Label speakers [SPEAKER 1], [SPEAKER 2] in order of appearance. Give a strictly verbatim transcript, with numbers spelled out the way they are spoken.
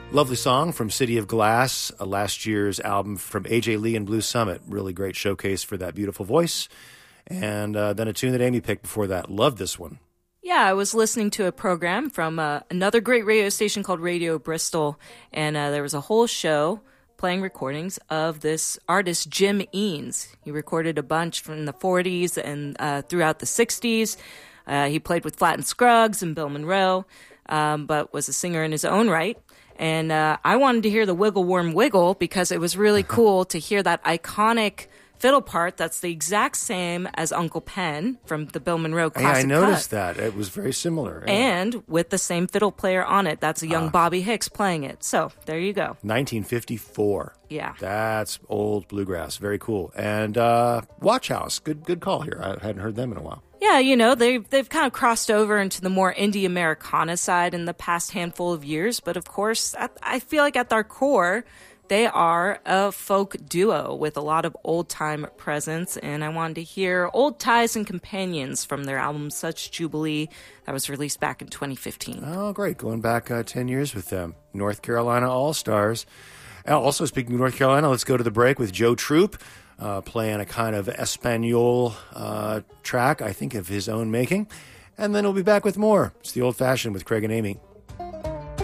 [SPEAKER 1] Lovely song from City of Glass, uh, last year's album from A J Lee and Blue Summit. Really great showcase for that beautiful voice. And uh, then a tune that Amy picked before that. Loved this one.
[SPEAKER 2] Yeah, I was listening to a program from uh, another great radio station called Radio Bristol, and uh, there was a whole show playing recordings of this artist, Jim Eanes. He recorded a bunch from the forties and uh, throughout the sixties. Uh, he played with Flatt and Scruggs and Bill Monroe, um, but was a singer in his own right. And uh, I wanted to hear the Wiggle Worm Wiggle because it was really cool to hear that iconic fiddle part that's the exact same as Uncle Pen from the Bill Monroe classic.
[SPEAKER 1] Yeah, I noticed
[SPEAKER 2] cut.
[SPEAKER 1] that. It was very similar. Yeah.
[SPEAKER 2] And with the same fiddle player on it. That's a young
[SPEAKER 1] uh,
[SPEAKER 2] Bobby Hicks playing it. So there you go.
[SPEAKER 1] nineteen fifty-four.
[SPEAKER 2] Yeah.
[SPEAKER 1] That's old bluegrass. Very cool. And uh, Watch House. Good good call here. I hadn't heard them in a while.
[SPEAKER 2] Yeah, you know, they've, they've kind of crossed over into the more indie Americana side in the past handful of years. But of course, at, I feel like at their core, they are a folk duo with a lot of old-time presence, and I wanted to hear Old Ties and Companions from their album Such Jubilee that was released back in twenty fifteen.
[SPEAKER 1] Oh, great. Going back uh, ten years with them. North Carolina All-Stars. Uh, also, speaking of North Carolina, let's go to the break with Joe Troop uh, playing a kind of Espanol uh, track, I think, of his own making. And then we'll be back with more. It's The Old Fashioned with Craig and Amy.